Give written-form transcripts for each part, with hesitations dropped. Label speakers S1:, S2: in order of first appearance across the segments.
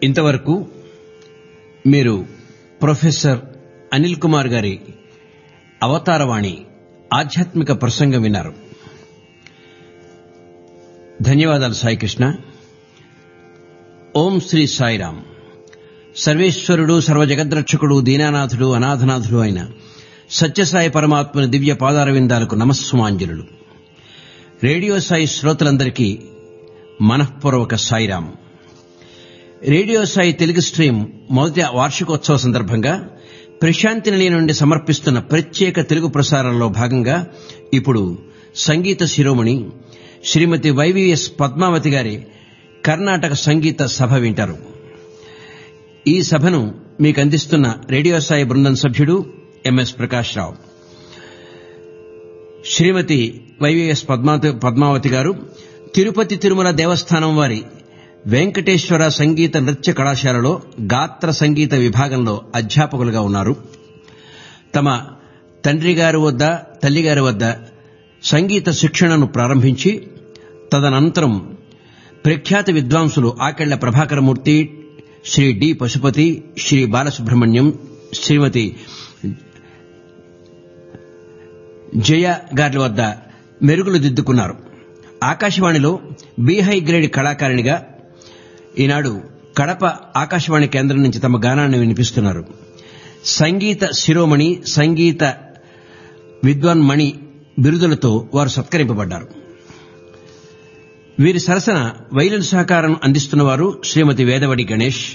S1: ఇంతవరకు మీరు ప్రొఫెసర్ అనిల్ కుమార్ గారి అవతారవాణి ఆధ్యాత్మిక ప్రసంగం విన్నారు. ధన్యవాదాలు సాయికృష్ణ. ఓం శ్రీ సాయిరాం. సర్వేశ్వరుడు, సర్వజగద్రక్షకుడు, దీనానాథుడు, అనాథనాథుడు అయిన సత్యసాయి పరమాత్మని దివ్య పాదారవిందాలకు నమస్సుమాంజలులు. రేడియో సాయి శ్రోతలందరికీ మనఃపూర్వక సాయిరాం. రేడియో సాయి తెలుగు స్ట్రీమ్ మొదటి వార్షికోత్సవ సందర్భంగా ప్రశాంతి నిలయం నుండి సమర్పిస్తున్న ప్రత్యేక తెలుగు ప్రసారంలో భాగంగా ఇప్పుడు సంగీత శిరోమణి శ్రీమతి వైవిఎస్ పద్మావతి గారి కర్ణాటక సంగీత సభ వింటారు. ఈ సభను మీకు అందిస్తున్న రేడియో సాయి బృందం సభ్యుడు ఎంఎస్ ప్రకాష్ రావు. శ్రీమతి వైవిఎస్ పద్మావతి గారు తిరుపతి తిరుమల దేవస్థానం వారి వెంకటేశ్వర సంగీత నృత్య కళాశాలలో గాత్ర సంగీత విభాగంలో అధ్యాపకులుగా ఉన్నారు. తమ తండ్రిగారి వద్ద తల్లిగారి వద్ద సంగీత శిక్షణను ప్రారంభించి తదనంతరం ప్రఖ్యాత విద్వాంసులు ఆకెళ్ల ప్రభాకరమూర్తి, శ్రీ డి పశుపతి, శ్రీ బాలసుబ్రహ్మణ్యం, శ్రీమతి జయ గారి వద్ద మెరుగులు దిద్దుకున్నారు. ఆకాశవాణిలో బి హై గ్రేడ్ కళాకారిణిగా ఈనాడు కడప ఆకాశవాణి కేంద్రం నుంచి తమ గానాన్ని వినిపిస్తున్నారు. సంగీత శిరోమణి, సంగీత విద్వాన్ మణి బిరుదులతో వారు సత్కరింపబడ్డారు. వీరి సరసన వైలిన్ సహకారం అందిస్తున్నవారు శ్రీమతి వేదవడి గణేష్.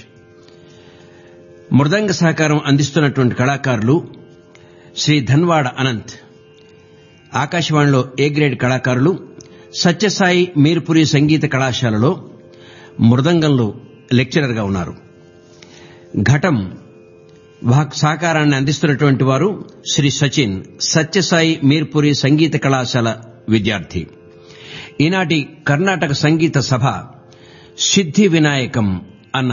S1: మృదంగ సహకారం అందిస్తున్నటువంటి కళాకారులు శ్రీ ధన్వాడ అనంత్. ఆకాశవాణిలో ఏ గ్రేడ్ కళాకారులు సత్యసాయి మీర్పురి సంగీత కళాశాలలో మృదంగంలో లెక్చరర్గా ఉన్నారు. ఘటం సహకారాన్ని అందిస్తున్నటువంటి వారు శ్రీ సచిన్, సత్యసాయి మీర్పురి సంగీత కళాశాల విద్యార్థి. ఈనాటి కర్ణాటక సంగీత సభ సిద్ధి వినాయకం అన్న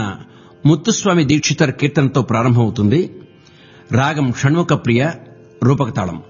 S1: ముత్తుస్వామి దీక్షితర్ కీర్తనతో ప్రారంభమవుతుంది. రాగం షణ్ముఖ ప్రియ, రూపకతాళం.